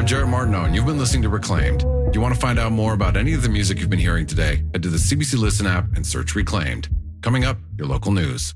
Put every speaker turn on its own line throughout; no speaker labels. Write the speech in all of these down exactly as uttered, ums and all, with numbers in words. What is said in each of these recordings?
Jarrett Martineau, and you've been listening to Reclaimed. If you want to find out more about any of the music you've been hearing today, head to the C B C Listen app and search Reclaimed. Coming up, your local news.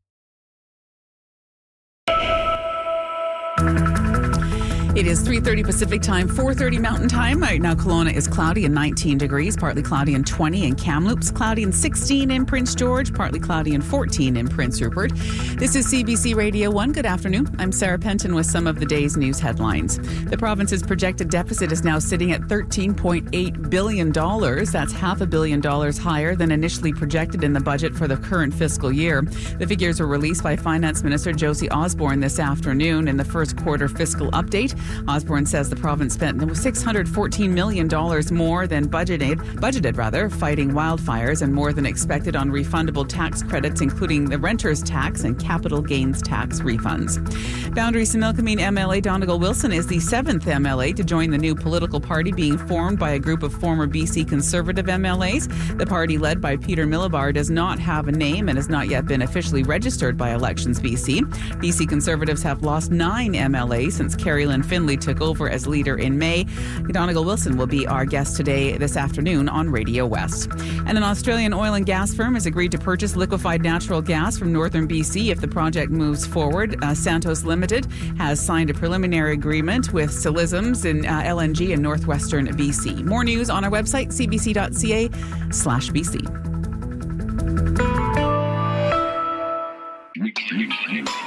It is three thirty Pacific time, four thirty Mountain time. Right now, Kelowna is cloudy and nineteen degrees, partly cloudy and twenty in Kamloops, cloudy and sixteen in Prince George, partly cloudy and fourteen in Prince Rupert. This is C B C Radio one. Good afternoon. I'm Sarah Penton with some of the day's news headlines. The province's projected deficit is now sitting at thirteen point eight billion dollars. That's half a billion dollars higher than initially projected in the budget for the current fiscal year. The figures were released by Finance Minister Josie Osborne this afternoon in the first quarter fiscal update. Osborne says the province spent six hundred fourteen million dollars more than budgeted, budgeted rather, fighting wildfires and more than expected on refundable tax credits, including the renter's tax and capital gains tax refunds. Boundary-Similkameen M L A Donegal Wilson is the seventh M L A to join the new political party being formed by a group of former B C Conservative M L As. The party, led by Peter Millibar, does not have a name and has not yet been officially registered by Elections B C. B C Conservatives have lost nine M L As since Carrie Lynn Finley took over as leader in May. Donegal Wilson will be our guest today this afternoon on Radio West. And an Australian oil and gas firm has agreed to purchase liquefied natural gas from northern B C if the project moves forward. Uh, Santos Limited has signed a preliminary agreement with Silisms in uh, L N G in northwestern B C. More news on our website, c b c dot c a slash b c.